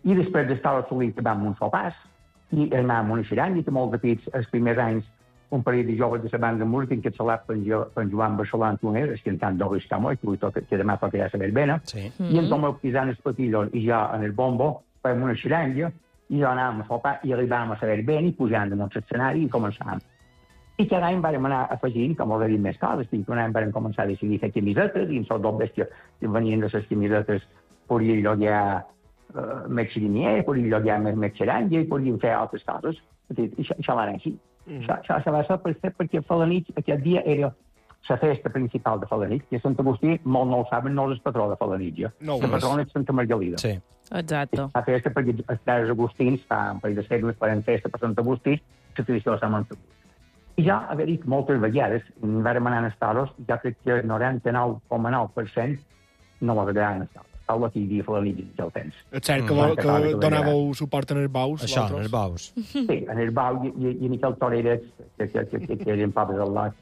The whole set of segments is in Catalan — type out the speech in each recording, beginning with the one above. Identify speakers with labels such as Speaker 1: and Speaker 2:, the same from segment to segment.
Speaker 1: I després d'estar assolit vam un sopars, i anàvem a una xeranya, que molt de pits, els primers anys, un parell de joves de la banda de música encapçalat per en Joan Barcelà Antonés, el cantant d'Oris Camoi, que demà tocarà la verbena, i en Tomeu Pisant els Patillos i jo en el bombo, fèiem una xeranya, i jo anàvem a sopar i arribàvem a la verbena i pujant damunt l'escenari i començàvem. I cada any vam anar afegint, com us he dit, més coses. I un any vam començar a decidir fer camisetes, i en les dues bèsties que venien de les camisetes podien llogar més xerinier, podien llogar més xeranya i podien fer altres coses. Això va anar així. Això va ser perquè Falanich aquest dia era la festa principal de Falanich, que a Sant Agustí, molt no ho saben, no és el patró de Falanich. La patrona és Santa Margalida.
Speaker 2: Sí.
Speaker 3: Exacte.
Speaker 1: La festa perquè els pares agustins fa un parell de segles farem festa per Sant Agustí, la tradició de Sant Agustí. I ja, a veure, moltes vegades, vam anar a estar-los, ja crec que el 99,9% no ho agradaran estar-los. Tal que hi havia Falanich ja el temps.
Speaker 4: És cert que donàveu suport en els baus?
Speaker 2: Això, en els baus.
Speaker 1: Sí, en el bau i Miquel Toreres, que eren pobres al lot,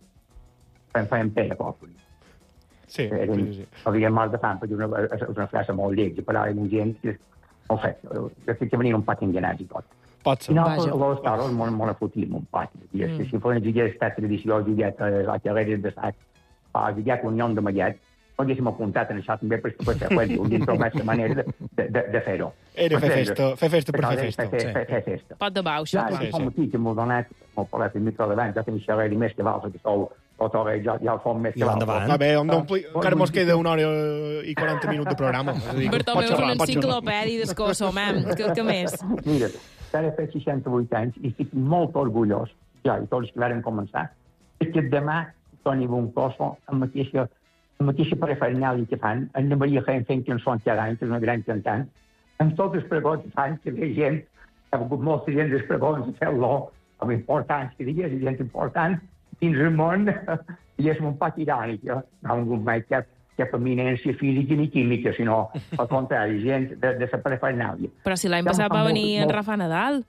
Speaker 1: feien pena poc.
Speaker 4: Sí.
Speaker 1: Havien mort de fam, perquè una frase molt lletja, però eren gent que, molt fet, que venien un poc enganats i tot.
Speaker 4: Pot ser.
Speaker 1: I nosaltres, a l'Estaros, molt fotíem un poc. Si fos aquesta tradició, jugat a carreres de sac, jugat a Unió de Mallet, no haguéssim apuntat en això també per fer dintre la manera de fer-ho.
Speaker 4: Era fer festa per fer festa.
Speaker 1: Fer festa.
Speaker 3: Pot de bau, això, clar.
Speaker 1: Ja, com aquí, que m'ho donat, m'ho parlat el micro davant, ja tenim xerrar més que vals, que sou, ja el fem més que vals.
Speaker 4: A veure, encara mos queda 1 hora i 40 minuts de programa.
Speaker 3: Bartomeu és una enciclopèdia d'escosso, mam. Què més?
Speaker 1: Mira, ara fa 68 anys i estic molt orgullós, ja, i tots que varen començar, que demà tenim un coso amb mateixa parafernàlia que fan, en la Maria Jaén fent cançons cada any, que és una gran cantant, amb tots els pregons que fan, que ve gent, ha hagut molta gent dels pregons a fer-lo, amb importància, digues, gent important, dins el món, i és un poc irònic, no ha hagut mai cap eminència física ni química, sinó, al contrari, gent de la parafernàlia.
Speaker 3: Però si l'any passat va venir en Rafa Nadal.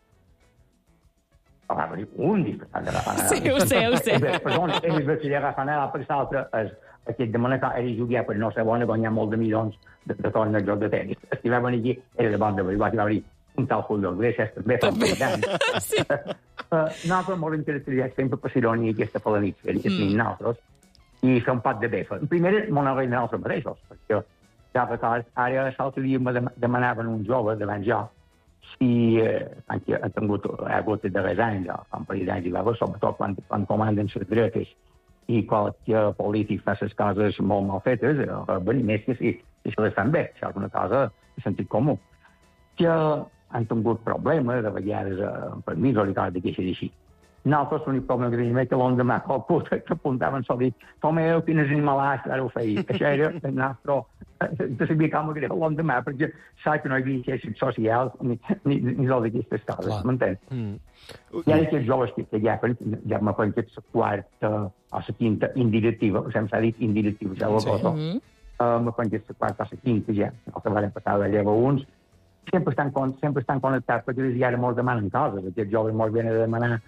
Speaker 1: Va venir un disfressat de Rafa Nadal.
Speaker 3: Sí, ho sé.
Speaker 1: Perdó, el vestit de Rafa Nadal, per l'altre, aquest de Manacà era jugar per no ser bona, guanyar molt de milions de torn al joc de tenis. Si va venir aquí, era de bon de veritat, va venir un tal Julio Iglesias, també fa un tant.
Speaker 3: Sí.
Speaker 1: Nosaltres molt interessats sempre per Cironi i aquesta Falanich, que tenim nosaltres, i fer un pot de befa. Primer, m'ho arreglen nosaltres mateixos, perquè ja record, ara l'altre dia me demanaven un jove davant jo, si ha hagut de darrers anys, fa un parell d'anys, sobretot quan comanden les dretes, i qualque polític fa les coses molt mal fetes, venir més que si se les fan bé. Això és una cosa de sentit comú. Que han tingut problemes, de vegades, per mi, i coses d'aquestes així. Nosaltres, l'únic problema que tenim és que l'endemà, qualcú que apuntaven s'ho dit, Tomeu, quines animalats, ara ho feia. Això era el nostre... De saber com era l'endemà, perquè sap que no hi havia xarxes socials ni res d'aquestes coses, m'entens? Hi ha aquests joves que ja m'ha penjat la quarta o la quinta indirectiva, sempre s'ha dit indirectiva, ja ho cosa. M'ha penjat la quarta o la quinta ja, el que van passar de lleva uns, sempre estan connectats, perquè ja ara molts demanen coses, aquests joves molts venen a demanar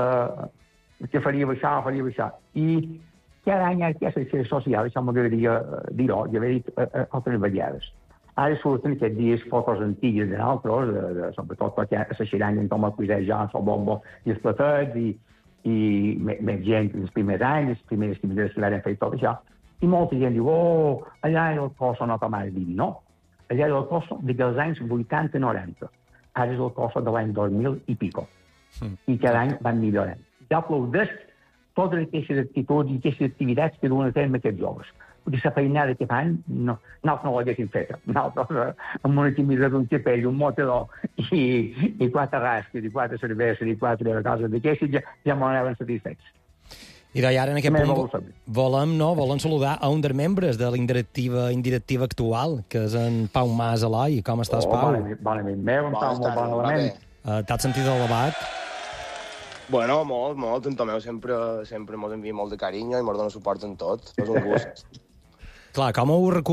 Speaker 1: que faria això, i cada any hi ha aquesta xarxa social, això m'agradaria dir-ho, ja he dit altres vegades. Ara surten aquests dies fotos antigues de nosaltres, sobretot perquè a la xeranya en Tomeu Cuisat ja el bombo i els platets, i més gent dels primers anys, les primeres camisetes que l'han fet tot això, i molta gent diu, allà era el coso, no com ara dit, no. Allà era el coso dels anys 80-90. Ara és el coso de l'any 2000 i pico. I cada any van millorant. Ja aplaudeix totes aquestes actituds i aquestes activitats que duen a terme aquests joves. Perquè la feinada que fan, nosaltres no l'haguéssim fet. Nosaltres, amb una camisa d'un capell, un motador, i 4 rasques, i 4 cerveses, i 4 coses d'aquestes, ja m'ho anaven satisfets.
Speaker 2: I ara en aquest punt volem saludar a un dels membres de la indirectiva actual, que és en Pau Mas Eloi. Com estàs, Pau?
Speaker 1: Bon amic meu, en Pau, molt bon element.
Speaker 2: T'has sentit elevat?
Speaker 5: Bueno, molt. En Tomeu sempre mos envia molt de carinyo i mos dona suport en tot. És un gust.
Speaker 2: Clar, com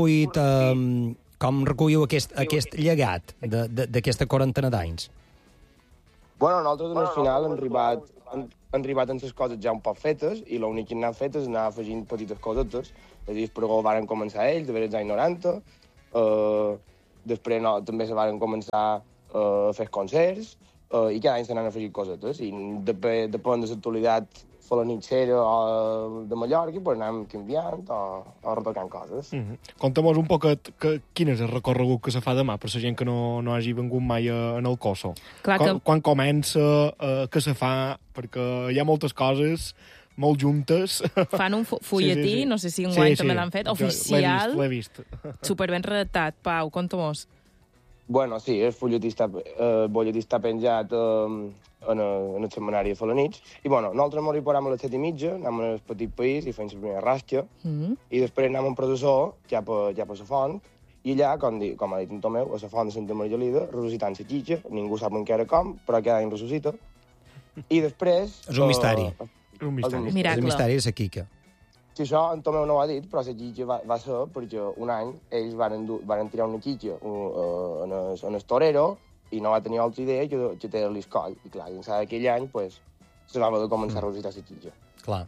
Speaker 2: recolliu aquest llegat d'aquesta quarantena d'anys?
Speaker 5: Bueno, nosaltres al final hem arribat amb les coses ja un poc fetes i l'únic que hem anat fet és anar afegint petites cosetes. És a dir, el pregó varen començar ells, de veure els anys 90, després també se van començar a fer concerts, i cada any s'anaven a afegir cosetes, i depèn de l'actualitat folanitxera o de Mallorca, pues anem canviant o retocant coses.
Speaker 4: Conta'm un poc quin és el recorregut que se fa demà per la gent que no hagi vengut mai en el Coso. Quan comença, què se fa, perquè hi ha moltes coses molt juntes.
Speaker 3: Fan un fulletí, no sé si un guany també l'han fet, oficial.
Speaker 4: L'he vist.
Speaker 3: Superben redactat. Pau, conta-mos.
Speaker 5: Bueno, sí, el butlletí està penjat en el setmanari de Felanitx. I, bueno, nosaltres ens reparem a les 7:30, anem al petit país i fem la primera rasca, i després anem en processó cap a la font, i allà, com ha dit en Tomeu, a la font de Santa Margalida, ressuscitant la xitxa, ningú sap encara com, però cada any ressuscita. I després...
Speaker 2: És un misteri.
Speaker 4: Un misteri.
Speaker 3: Miracle.
Speaker 2: És el misteri de la Quica.
Speaker 5: Si això en Tomeu no ho ha dit, però la xitxa va ser perquè un any ells van tirar una xitxa en el torero i no va tenir altra idea que té l'escoll. I clar, dins d'aquell any, pues, se va haver de començar a recitar la xitxa.
Speaker 2: Clar.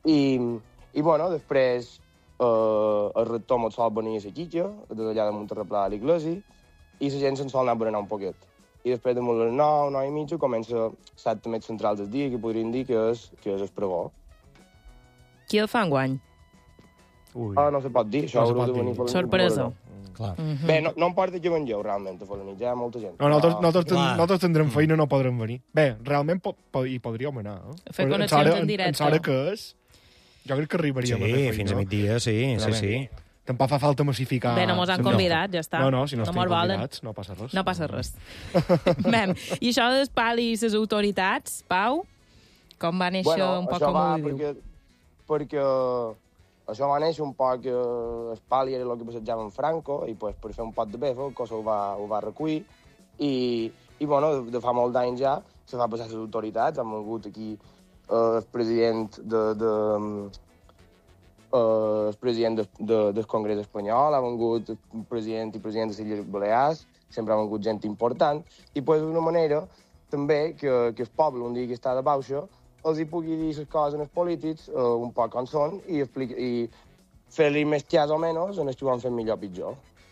Speaker 5: I bueno, després el rector mos sol venir a la xitxa, des d'allà damunt el replà de l'església, i la gent se'n sol anar a berenar un poquet. I després damunt les 9 i mitja, comença l'acte més central del dia, que podríem dir que és el pregó.
Speaker 3: Qui el fa enguany?
Speaker 5: No se pot dir, això haurà de venir...
Speaker 3: Sorpresa.
Speaker 2: Clar.
Speaker 5: Bé, no em porta que vengeu, realment, a Felanitx, hi ha molta gent.
Speaker 4: No, nosaltres tindrem feina, no podrem venir. Bé, realment hi podríem anar.
Speaker 3: Fer connexions en directe.
Speaker 4: En sort que és, jo crec que arribaríem a fer feina.
Speaker 2: Sí, fins a migdia, sí.
Speaker 4: Tampoc fa falta massificar...
Speaker 3: Bé, no mos han convidat, ja està.
Speaker 4: No, si no estem convidats, no passa res.
Speaker 3: No passa res. I això del pal i les autoritats, Pau, com va néixer un poc com ho diu?
Speaker 5: Perquè això va néixer un poc... El pal era el que passejava en Franco, i pues, per fer un pot de befa el cos ho va recollir, i bueno, de fa molt d'anys ja se va passar a les autoritats. Han vingut aquí el president del Congrés Espanyol, ha vingut el president i president de les Illes Balears, sempre ha vingut gent important, i pues, d'una manera també que el poble, un dia que està de baixa, els hi pugui dir les coses als polítics un poc com són i fer-li més cas o menys en el que ho han fet millor o pitjor.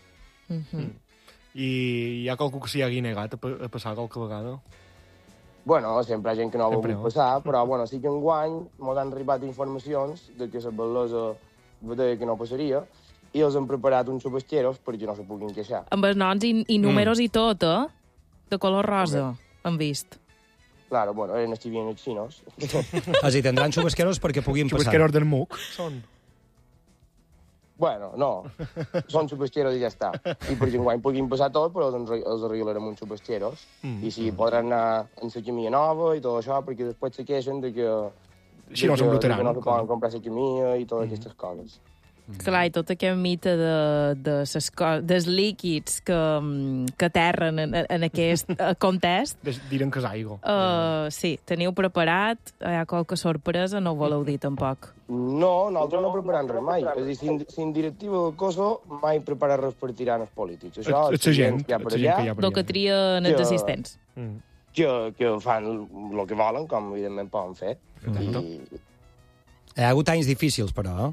Speaker 4: I hi ha qualcú que s'hi hagi negat a passar qualque vegada?
Speaker 5: Bueno, sempre hi ha gent que no ha volgut passar, però bueno, sí que enguany ens han arribat informacions de que la bellesa deia que no passaria i els han preparat uns xubasqueros perquè no se puguin queixar.
Speaker 3: Amb els noms i números i tot, de color rosa, hem vist.
Speaker 5: Claro, bueno, eren els que havien els xinos.
Speaker 2: Així, tindran xubasqueros perquè puguin passar.
Speaker 4: Xubasqueros del MUC, són...
Speaker 5: Bueno, no. Són xubasqueros i ja està. I perquè enguany puguin passar tot, però els arreglarem uns xubasqueros. I sí, podran anar en la camia nova i tot això, perquè després se queixen de que...
Speaker 4: Si no s'embrutaran.
Speaker 5: Que no se poden comprar la camia i totes aquestes coses.
Speaker 3: Clar, i tot aquest mite dels líquids que aterren en aquest context...
Speaker 4: Diren que és aigua.
Speaker 3: Sí, teniu preparat? Hi ha qualque sorpresa? No ho voleu dir, tampoc?
Speaker 5: No, nosaltres no preparem res mai. És a dir, si en directiva del COSO mai prepara res per tirar els polítics. Això
Speaker 4: és la gent que hi ha per allà.
Speaker 3: El que trien els assistents.
Speaker 5: Que fan el que volen, com evidentment poden fer.
Speaker 2: Hi ha hagut anys difícils, però,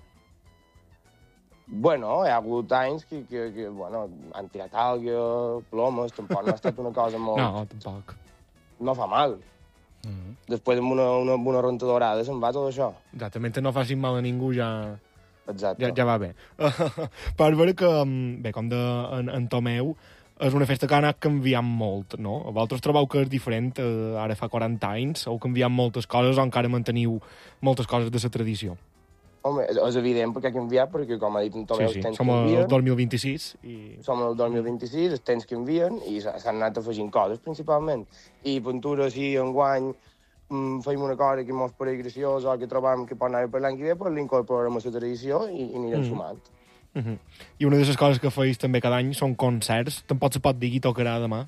Speaker 5: Bueno, hi ha hagut anys que bueno, han tirat algues, plomes, tampoc no ha estat una cosa molt...
Speaker 4: No, tampoc.
Speaker 5: No fa mal. Després amb una rentadorada se'n va tot això.
Speaker 4: Exactament, no facin mal a ningú ja...
Speaker 5: Exacte.
Speaker 4: Ja va bé. Per veure que, bé, com en Tomeu, és una festa que ha anat canviant molt, no? Vosaltres trobeu que és diferent, ara fa 40 anys, heu canviat moltes coses o encara manteniu moltes coses de la tradició?
Speaker 5: Home, és evident perquè ha canviat, perquè, com ha dit en Tomeu, els temps canvien.
Speaker 4: Som el 2026.
Speaker 5: Som el 2026, els temps canvien i s'han anat afegint coses, principalment. I Ventura, si enguany fem una cosa que ens pareix graciosa o que trobam que pot anar per l'any que ve, doncs l'incorporarem a la tradició i anirem sumant.
Speaker 4: I una de les coses que feis també cada any són concerts. Tampoc se pot dir qui tocarà demà.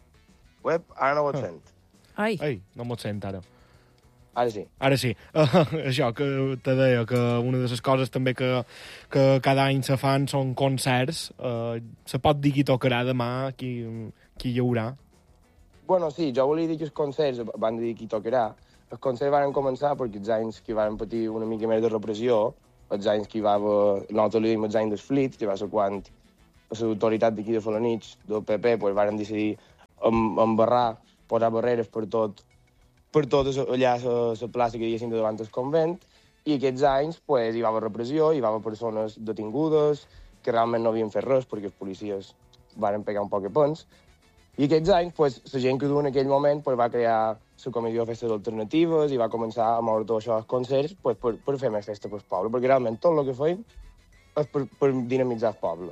Speaker 5: Ara no ho sent.
Speaker 3: Ai,
Speaker 4: no m'ho sent ara.
Speaker 5: Ara sí.
Speaker 4: Ara sí. Això que te deia, que una de les coses també que cada any se fan són concerts. Se pot dir qui tocarà demà, qui hi haurà?
Speaker 5: Bueno, sí, jo volia dir que els concerts van dir qui tocarà. Els concerts van començar perquè els anys que van patir una mica més de repressió, els anys que hi va haver, nosaltres li diem els anys dels flits, que va ser quan l'autoritat d'aquí de Felanitx, del PP, pues, varen decidir embarrar, posar barreres per tot allà la plaça que diguéssim de davant del convent, i aquests anys pues, hi va haver repressió, hi va haver persones detingudes que realment no havien fet res perquè els policies varen pegar un poc de pens. I aquests anys, pues, la gent que du en aquell moment pues, va crear la comissió de festes alternatives i va començar a moure tot això als concerts pues, per fer més festa pel poble, perquè realment tot el que feim és per dinamitzar el poble.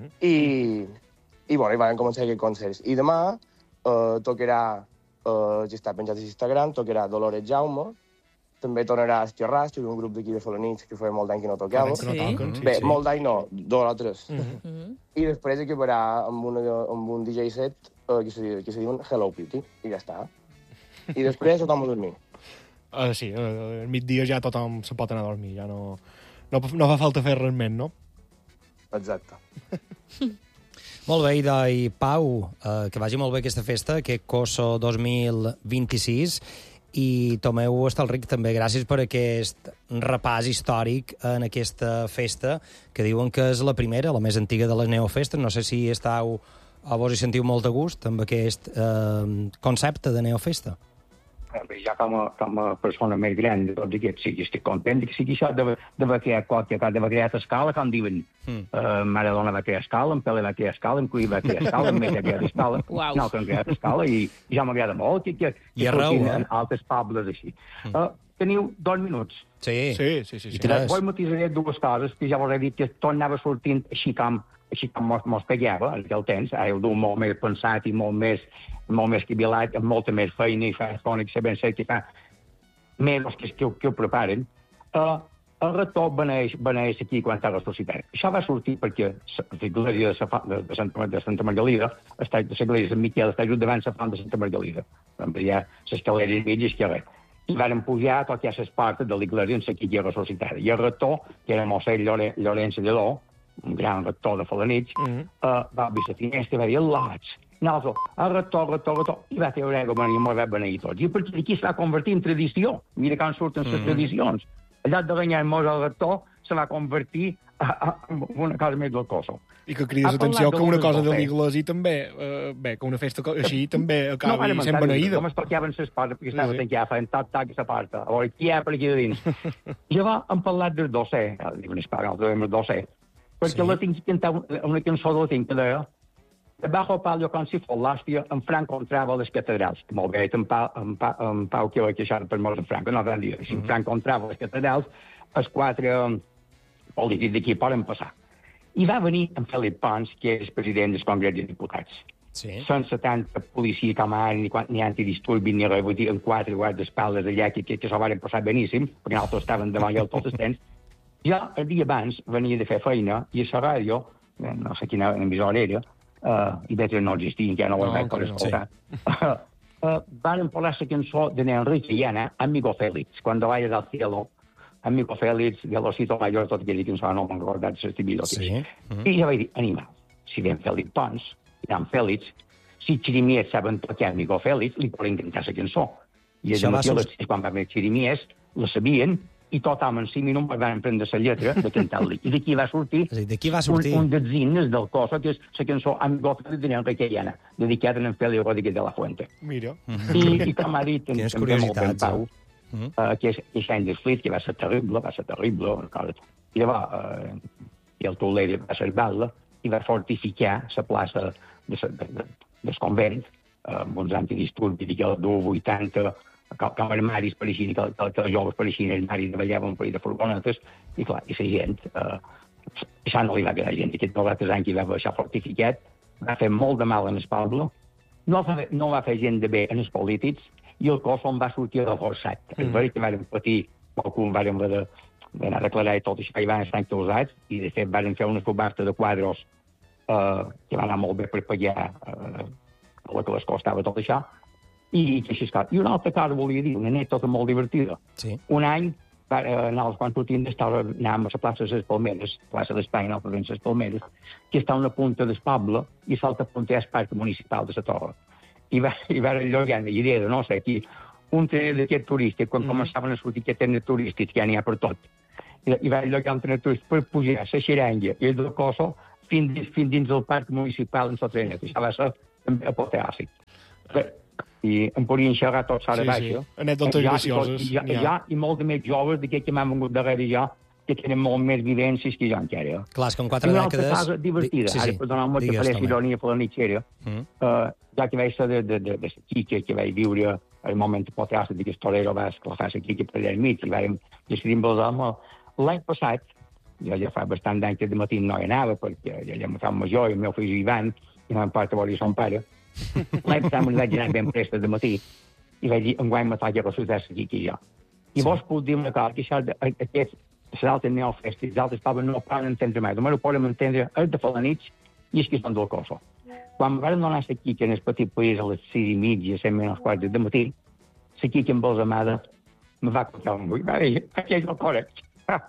Speaker 5: I bueno, hi van començar aquests concerts. I demà tocarà, ja està penjat a Instagram, tocarà Dolores Jaume, també tornarà a Esquerràs, que és un grup d'aquí de Felanitx que feia molt d'any que no tocava. Bé, molt d'any no, 2 o 3. I després acabarà amb un DJ set que se diuen Hello Kitty, i ja està. I després tothom a dormir.
Speaker 4: Sí, al migdia ja tothom se pot anar a dormir, ja no fa falta fer res més, no?
Speaker 5: Exacte.
Speaker 2: Molt bé, Ida i Pau, que vagi molt bé aquesta festa, aquest Coso 2026, i Tomeu Estalric, també gràcies per aquest repàs històric en aquesta festa, que diuen que és la primera, la més antiga de les neofestes. No sé si estàu a vos hi sentiu molt de gust amb aquest concepte de neofesta.
Speaker 1: Ja com a persona més gran de tots aquests, sí, estic content que sigui això d'haver creat qualque cosa, d'haver creat escala, com diuen. Maradona va crear escala, en Pelé va crear escala, en Cuí va crear escala, en Messi va crear escala, no, que han creat escala, i ja m'agrada molt que
Speaker 2: en
Speaker 1: altres pobles així. Teniu 2 minuts.
Speaker 2: Sí.
Speaker 1: Vull matisaré 2 coses, que ja vos he dit que tot anava sortint així com mos pegava en aquell temps, ara ho du molt més pensat i molt més quibilat, amb molta més feina i fa estona que sabem ser que fa mesos que ho preparen. El rector beneix aquí quan està ressuscitat. Això va sortir perquè l'església de Santa Margalida, l'església de Sant Miquel, està just davant la font de Santa Margalida. Hi ha l'escalera i mig esquerra. I van pujar tot i a les portes de l'església en la quilla ressuscitada. I el rector, que era Mossèn Llorenç Lledó, un gran rector de Felanitx, va obrir la finestra i va dir al·lats. Nosaltres, el rector, i va treure aigua i m'ho va beneir tots. I a partir d'aquí es va convertir en tradició. Mira com surten les tradicions. Al lloc de renyar-nos el rector, se va convertir en una cosa més del Coso.
Speaker 4: I que crides atenció que una cosa de l'església també, que una festa així també acabi sent beneïda.
Speaker 1: Com es tocaven les portes, perquè estava tancat, feien toc a la porta. A veure, qui hi ha per aquí de dins? Llavors hem parlat del dossè, diuen els pares, el dossè, perquè la tinc cantar una cançó de la tinc que deia «Debajo palio con si fos l'hòstia, en Franco entrava a les catedrals». Molt bé, en Pau que va queixar per mort de Franco, no van dir. Si en Franco entrava a les catedrals, els 4 polítics d'aquí poden passar. I va venir en Felip Pons, que és president del Congrés de Diputats.
Speaker 2: Sí.
Speaker 1: Sense tanta policia com ara, ni antidisturbi, ni res, vull dir, en 4 guardaespaldes allà, que s'ho van passar beníssim, perquè nosaltres estaven davant i tots els temps. Ja el dia abans venia de fer feina i a la ràdio, no sé quina emissora era, i d'altres no existien, que ja no ho vaig poder escoltar, van posar la cançó de Enrique Llana, Amigo Félix, Cuando vayas al cielo, Amigo Félix, de l'Osito Mayor, tot aquella cançó, no m'han recordat l'estimidor.
Speaker 2: Sí.
Speaker 1: I ja vaig dir, animal, si ven Felip Pons, i en Félix, si Xirimies saben tocar Amigo Félix, li poden cantar la cançó. I quan va haver Xirimies, la sabien, i tothom en 5 minuts van prendre la lletra de cantar-li. I d'aquí va sortir un dels himnes del Coso, que és la cançó Amigo Félix de Enrique Llana, dedicada a en Félix Rodríguez de la Fuente.
Speaker 4: Mira.
Speaker 1: I com ha dit també molt ben Pau, que és any d'Esflit, que va ser terrible, i llavors el Toler va salvar-la i va fortificar la plaça del convent amb uns antidisturbis que el 80, com armaris pareixien, que els joves pareixien armaris, treballaven per de furgonetes, i clar, i la gent, això no li va quedar gent. Aquests 2 anys que hi va haver això fortificat, va fer molt de mal en el poble, no va fer gent de bé en els polítics, i el cos on va sortir reforçat. És veritat que vàrem patir, qualcun vàrem haver d'anar a declarar i tot això, i van estar encausats, i de fet vàrem fer una subhasta de quadros que va anar molt bé per pagar el que les costava tot això, i una altra cosa volia dir, una anècdota molt divertida.
Speaker 2: Sí.
Speaker 1: Un any, quan sortim anàvem a la plaça de les Palmeres, plaça d'Espanya, no, província de les Palmeres, que està a una punta del poble, i l'altra punta és parc municipal de la Torre. I va llogar una idea de, no sé, aquí, un trener d'aquest turístic, quan començaven a sortir aquest trener turístic, que ja n'hi ha per tot, i va llogar un trener turístic per pujar a la xeranga i el del Coso, fins dins del parc municipal en Sotrenet. Això va ser també apotèàsic. I em podien xerrar tots ara baixa.
Speaker 4: Anècdotes gracioses.
Speaker 1: I molts més joves d'aquells que m'han vengut darrere ja, que tenen molt més vivències que jo encara.
Speaker 2: Clar, és que en 4 dècades...
Speaker 1: Una altra cosa divertida, ara per donar molta faràcia ironia per la nitxera, ja que vaig ser de la Quique, que vaig viure al moment de potràs de aquest torero basc, la fa la Quique per allà enmig, i vam decidir amb els homes. L'any passat, ja fa bastant d'anys que de matí no hi anava, perquè ja me fa major, i el meu fill Ivan, i no em porta a veure son pare. L'any passat me'n vaig anar ben presta de matí, i vaig dir, enguany me toca ressuscitar la Quique i jo. I vos puc dir una cosa, que això, aquests les altres neofestes, els altres pobles no poden entendre mai. Només ho podem entendre els de Falanits i els que són del Coso. Quan vam donar la Quique en el petit país a les 6:30, 7 menys quarts de matí, la Quique amb els amades me va contar un buit. Va dir, aquí és el correcte.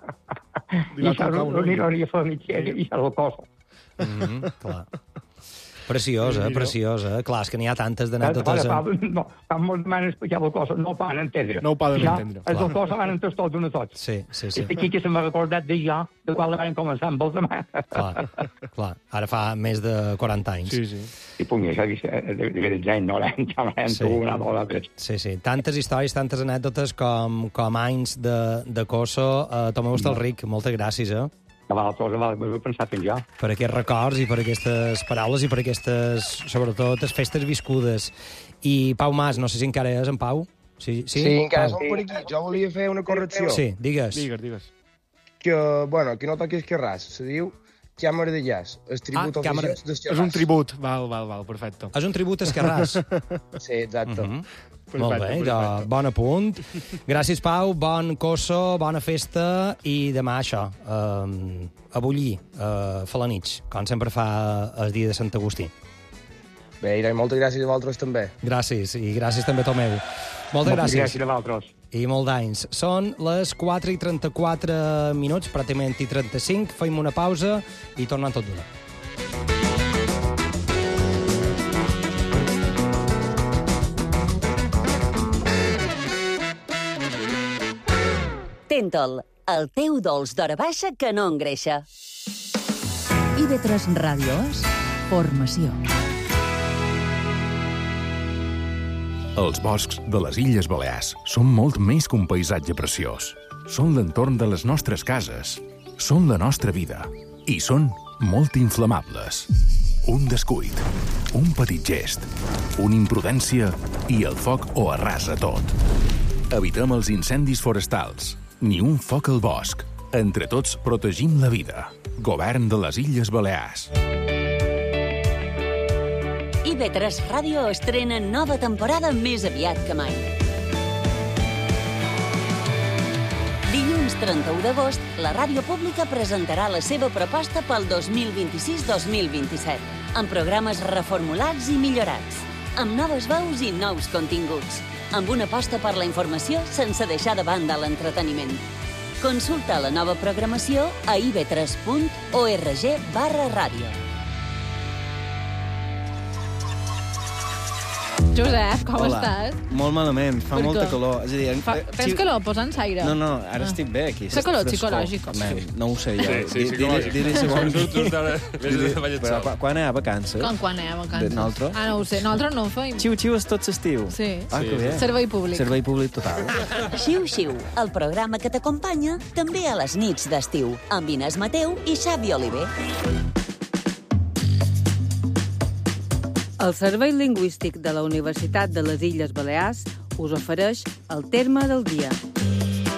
Speaker 1: I això és una ironia falanitxera, i això és el Coso.
Speaker 2: Clar. Preciosa, preciosa. Clar, és que n'hi ha tantes d'anècdotes.
Speaker 1: No, quan mos demanen explicar el Coso, no ho poden entendre.
Speaker 4: No ho poden entendre.
Speaker 1: Els del Coso van entendre tots d'una tots.
Speaker 2: Sí.
Speaker 1: I aquí que se m'ha recordat de jo, de quan van començar amb els demà.
Speaker 2: Clar. Ara fa més de 40 anys.
Speaker 4: Sí.
Speaker 1: I puny, això de ja una bola.
Speaker 2: Sí. Tantes històries, tantes anècdotes com anys de Coso. Tomeu Hostalric, moltes gràcies,
Speaker 1: A vosaltres ho he pensat en jo.
Speaker 2: Per aquests records i per aquestes paraules i per aquestes, sobretot, festes viscudes. I Pau Mas, no sé si encara és en Pau? Sí,
Speaker 5: encara som per aquí. Jo volia fer una correcció.
Speaker 2: Sí, digues.
Speaker 5: Que no toqui Esquerràs. Se diu Càmera de Jazz. El tribut oficial d'Esquerràs.
Speaker 4: És un tribut. Val, perfecte.
Speaker 2: És un tribut a Esquerràs.
Speaker 5: Sí, exacte.
Speaker 2: Molt bé, bon apunt. Gràcies, Pau, bon Coso, bona festa, i demà això, a bullir, Falanits, com sempre fa el dia de Sant Agustí.
Speaker 5: Bé, i moltes gràcies a vosaltres també.
Speaker 2: Gràcies, i gràcies també a Tomeu. Moltes gràcies.
Speaker 1: Gràcies a vosaltres.
Speaker 2: I molt d'anys. Són les 4:34 minuts, pràcticament i 35. Feim una pausa i tornem tot d'una.
Speaker 6: Tentol, el teu dolç d'hora baixa que no engreixa.
Speaker 7: IB3 Ràdio és formació.
Speaker 8: Els boscs de les Illes Balears són molt més que un paisatge preciós. Són l'entorn de les nostres cases, són la nostra vida i són molt inflamables. Un descuit, un petit gest, una imprudència i el foc ho arrasa tot. Evitem els incendis forestals. Ni un foc al bosc. Entre tots protegim la vida. Govern de les Illes Balears.
Speaker 6: IB3 Ràdio estrena nova temporada més aviat que mai. Dilluns 31 d'agost, la ràdio pública presentarà la seva proposta pel 2026-2027, amb programes reformulats i millorats, amb noves veus i nous continguts, amb una aposta per la informació sense deixar de banda l'entreteniment. Consulta la nova programació a ib3.org/ràdio.
Speaker 3: Josep, com estàs?
Speaker 9: Molt malament, fa molta calor. És a dir,
Speaker 3: tens calor? Posa'ns aire.
Speaker 9: No, ara estic bé aquí.
Speaker 3: Fa calor psicològic.
Speaker 9: No ho sé jo.
Speaker 10: Sí, psicològic.
Speaker 9: Però quan hi ha vacances?
Speaker 3: Quan hi ha vacances?
Speaker 9: Nosaltres?
Speaker 3: No ho sé, nosaltres no ho feim.
Speaker 9: Xiu-xiu és tot l'estiu.
Speaker 3: Sí.
Speaker 9: Que bé.
Speaker 3: Servei públic.
Speaker 9: Servei públic total.
Speaker 6: Xiu-xiu, el programa que t'acompanya també a les nits d'estiu, amb Inés Mateu i Xavi Oliver.
Speaker 11: El Servei Lingüístic de la Universitat de les Illes Balears us ofereix el terme del dia.